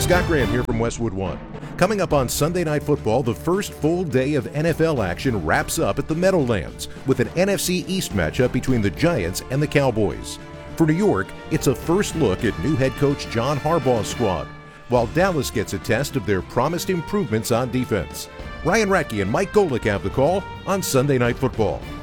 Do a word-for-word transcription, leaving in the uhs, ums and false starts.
Scott Graham here from Westwood One. Coming up on Sunday Night Football, the first full day of N F L action wraps up at the Meadowlands with an N F C East matchup between the Giants and the Cowboys. For New York, it's a first look at new head coach John Harbaugh's squad, while Dallas gets a test of their promised improvements on defense. Ryan Radke and Mike Golick have the call on Sunday Night Football.